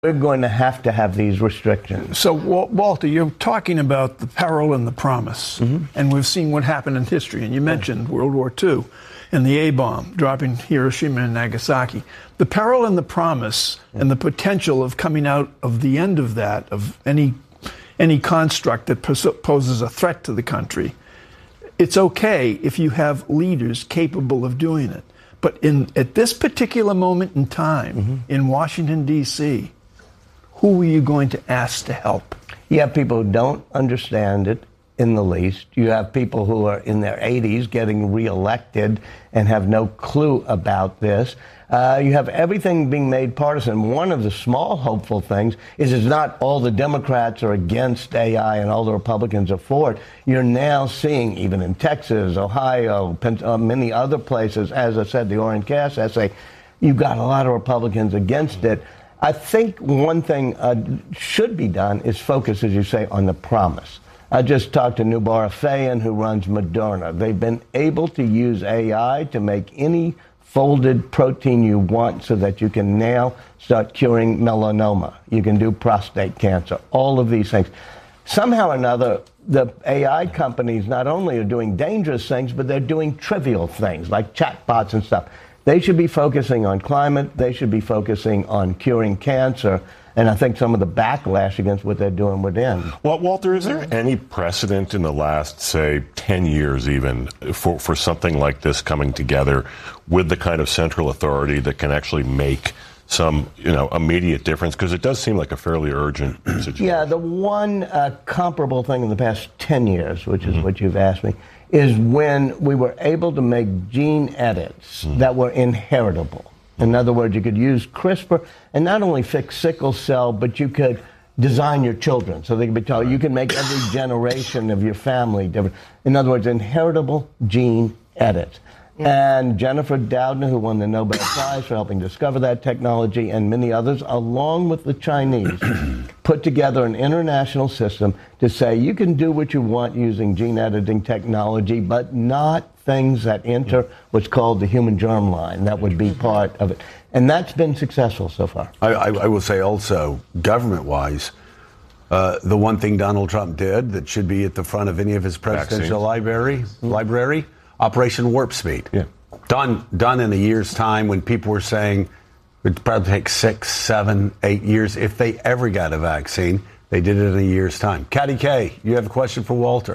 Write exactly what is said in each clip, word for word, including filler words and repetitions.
we're going to have to have these restrictions. So, Walter, you're talking about the peril and the promise, mm-hmm. and we've seen what happened in history, and you mentioned yeah. World War Two and the A-bomb dropping Hiroshima and Nagasaki. The peril and the promise yeah. and the potential of coming out of the end of that, of any any construct that poses a threat to the country, it's okay if you have leaders capable of doing it. But in at this particular moment in time, mm-hmm. in Washington, D C, who are you going to ask to help? You have people who don't understand it in the least. You have people who are in their eighties getting reelected and have no clue about this. Uh, you have everything being made partisan. One of the small hopeful things is it's not all the Democrats are against A I and all the Republicans are for it. You're now seeing, even in Texas, Ohio, Penn, uh, many other places, as I said, the Oren Cass essay, you've got a lot of Republicans against it. I think one thing uh, should be done is focus, as you say, on the promise. I just talked to Noubar Afeyan, who runs Moderna. They've been able to use A I to make any folded protein you want so that you can now start curing melanoma. You can do prostate cancer, all of these things. Somehow or another, the A I companies not only are doing dangerous things, but they're doing trivial things like chatbots and stuff. They should be focusing on climate. They should be focusing on curing cancer. And I think some of the backlash against what they're doing would end. Well, Walter, is there any precedent in the last, say, ten years even, for, for something like this coming together with the kind of central authority that can actually make some, you know, immediate difference? Because it does seem like a fairly urgent situation. Yeah, the one uh, comparable thing in the past ten years, which is mm-hmm. what you've asked me, is when we were able to make gene edits mm. that were inheritable. In other words, you could use CRISPR and not only fix sickle cell, but you could design your children so they could be told you can make every generation of your family different. In other words, inheritable gene edits. And Jennifer Doudna, who won the Nobel Prize for helping discover that technology, and many others, along with the Chinese, put together an international system to say you can do what you want using gene editing technology, but not things that enter what's called the human germline. That would be part of it. And that's been successful so far. I, I, I will say also, government-wise, uh, the one thing Donald Trump did that should be at the front of any of his presidential library, mm-hmm. library, Operation Warp Speed. Yeah. Done, done in a year's time when people were saying it'd probably take six, seven, eight years if they ever got a vaccine. They did it in a year's time. Katty Kay, you have a question for Walter.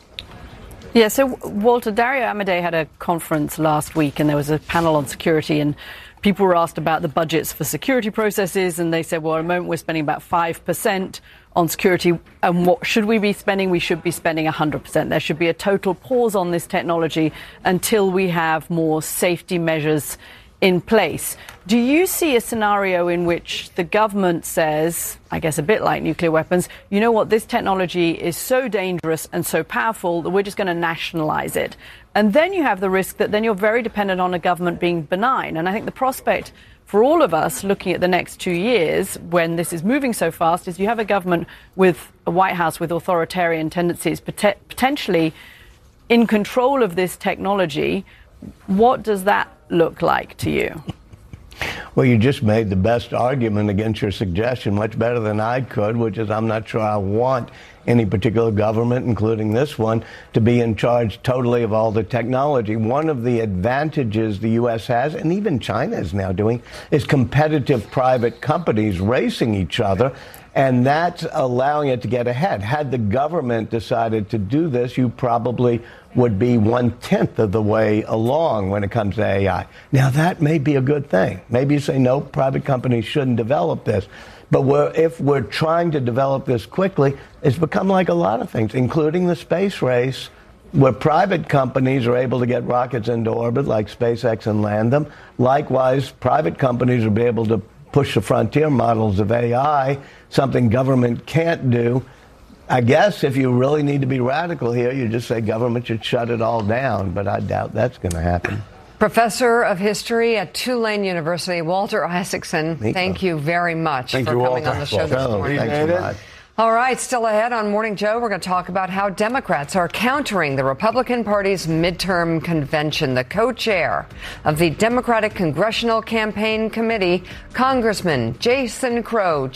Yeah, so Walter, Dario Amodei had a conference last week and there was a panel on security and people were asked about the budgets for security processes and they said, well, at the moment we're spending about five percent on security, and what should we be spending? We should be spending one hundred percent. There should be a total pause on this technology until we have more safety measures in place. Do you see a scenario in which the government says, I guess a bit like nuclear weapons, you know what, this technology is so dangerous and so powerful that we're just going to nationalize it? And then you have the risk that then you're very dependent on a government being benign. And I think the prospect for all of us looking at the next two years when this is moving so fast is you have a government with a White House with authoritarian tendencies pot- potentially in control of this technology. What does that look like to you? Well, you just made the best argument against your suggestion, much better than I could, which is I'm not sure I want any particular government, including this one, to be in charge totally of all the technology. One of the advantages the U S has, and even China is now doing, is competitive private companies racing each other, and that's allowing it to get ahead. Had the government decided to do this, you probably would be one-tenth of the way along when it comes to A I. Now, that may be a good thing. Maybe you say, no, private companies shouldn't develop this. But we're, if we're trying to develop this quickly, it's become like a lot of things, including the space race, where private companies are able to get rockets into orbit, like SpaceX, and land them. Likewise, private companies will be able to push the frontier models of A I, something government can't do. I guess if you really need to be radical here, you just say government should shut it all down, but I doubt that's going to happen. Professor of History at Tulane University, Walter Isaacson, Nico. Thank you very much Thank for you, coming Walter. on the show this morning. Thanks a lot. All right, still ahead on Morning Joe, we're going to talk about how Democrats are countering the Republican Party's midterm convention. The co-chair of the Democratic Congressional Campaign Committee, Congressman Jason Crow,